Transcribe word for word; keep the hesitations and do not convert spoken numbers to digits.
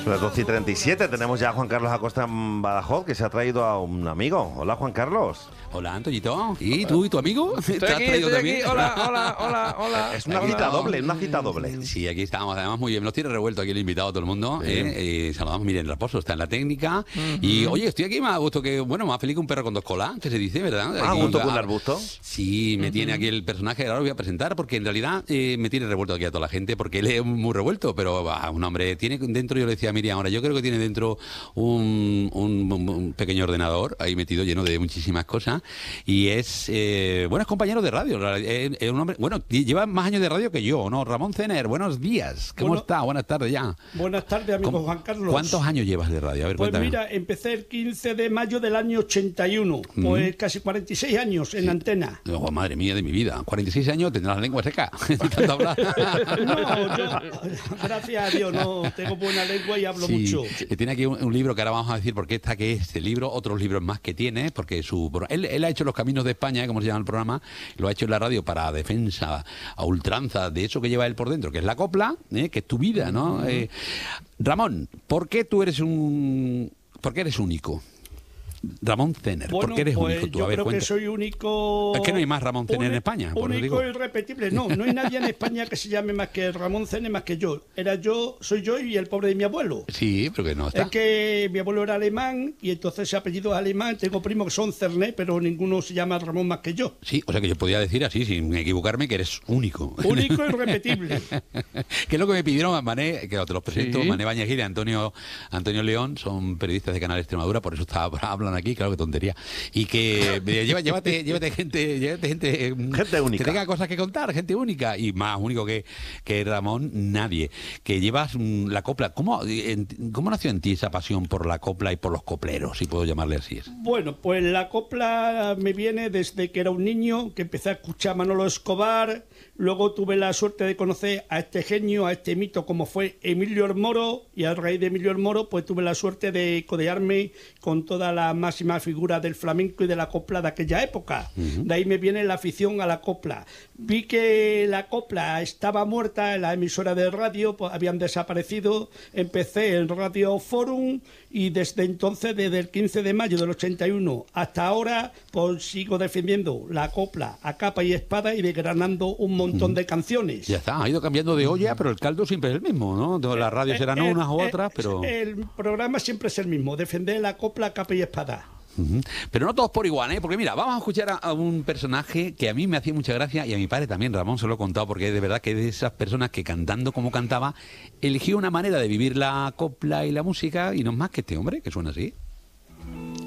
Son las doce y treinta y siete, tenemos ya a Juan Carlos Acosta en Badajoz, que se ha traído a un amigo. Hola, Juan Carlos. Hola, Antoñito. ¿Y tú y tu amigo? Estoy ¿Te has aquí, traído estoy también? aquí. Hola, hola, hola, hola. Es una Aquí cita estamos. doble, una cita doble. Sí, aquí estamos, además muy bien. Nos tiene revuelto aquí el invitado a todo el mundo. Sí. ¿eh? Eh, saludamos, miren, Raposo está en la técnica. Uh-huh. Y oye, estoy aquí más a gusto que, bueno, más feliz que un perro con dos colas, que se dice, ¿verdad? Más a Aquí, gusto que un ah, arbusto. Sí, me uh-huh. tiene aquí el personaje, ahora lo voy a presentar, porque en realidad eh, me tiene revuelto aquí a toda la gente, porque él es muy revuelto, pero bah, un hombre tiene dentro, yo le decía a Miriam, ahora yo creo que tiene dentro un, un, un pequeño ordenador ahí metido lleno de muchísimas cosas, y es... Eh, bueno, es compañero de radio, es, es un hombre, bueno, lleva más años de radio que yo, ¿no? Ramón Cener, buenos días, ¿cómo bueno, está? Buenas tardes ya. Buenas tardes, amigo Juan Carlos. ¿Cuántos años llevas de radio? A ver, pues cuéntame. mira, empecé el quince de mayo del año ochenta y uno, mm. pues casi cuarenta y seis años en sí. Antena. Oh, madre mía de mi vida, cuarenta y seis años tendrás la lengua seca. Tanto hablar. No, yo, gracias a Dios, no tengo buena lengua y hablo sí. mucho. Tiene aquí un, un libro que ahora vamos a decir por qué está que este libro, otros libros más que tiene, porque su él, él ha hecho Los Caminos de España, como se llama el programa, lo ha hecho en la radio para defensa a ultranza de eso que lleva él por dentro, que es la copla, ¿eh? Que es tu vida, ¿no? Uh-huh. Eh, Ramón, ¿por qué tú eres un... ¿Por qué eres único? Ramón Cener, bueno, ¿por qué eres pues único tú? Yo A ver, creo cuenta. que soy único... Es que no hay más Ramón Cener en España, por único digo. e irrepetible. No, no hay nadie en España que se llame más que Ramón Cener más que yo. Era yo, soy yo y el pobre de mi abuelo. Sí, pero que no está. Es que mi abuelo era alemán y entonces ese apellido es alemán. Tengo primos que son Cerné, pero ninguno se llama Ramón más que yo. Sí, o sea que yo podía decir así, sin equivocarme, que eres único. Único e irrepetible. Que es lo que me pidieron a Mané, que te los presento, ¿sí? Mané Bañegil y Antonio, Antonio León, son periodistas de Canal Extremadura, por eso está, hablan aquí, claro que tontería. Y que lleva, llévate, llévate gente, llévate gente, gente única. Que tenga cosas que contar, gente única, y más único que, que Ramón, nadie. Que llevas mm, la copla. ¿Cómo, en, ¿Cómo nació en ti esa pasión por la copla y por los copleros, si puedo llamarle así? Bueno, pues la copla me viene desde que era un niño, que empecé a escuchar a Manolo Escobar, luego tuve la suerte de conocer a este genio, a este mito como fue Emilio el Moro, y a raíz de Emilio el Moro, pues tuve la suerte de codearme con toda la máxima figura del flamenco y de la copla de aquella época. Uh-huh. De ahí me viene la afición a la copla. Vi que la copla estaba muerta en la emisora de radio, pues habían desaparecido. Empecé en Radio Forum y desde entonces, desde el quince de mayo del ochenta y uno hasta ahora, pues sigo defendiendo la copla a capa y espada y desgranando un montón uh-huh. de canciones. Ya está, ha ido cambiando de olla, pero el caldo siempre es el mismo, ¿no? Las radios serán eh, unas u eh, otras, pero... El programa siempre es el mismo, defender la copla a capa y espada. Uh-huh. Pero no todos por igual, ¿eh? Porque mira, vamos a escuchar a, a un personaje que a mí me hacía mucha gracia y a mi padre también, Ramón se lo he contado, porque de verdad que es de esas personas que cantando como cantaba eligió una manera de vivir la copla y la música, y no es más que este hombre que suena así.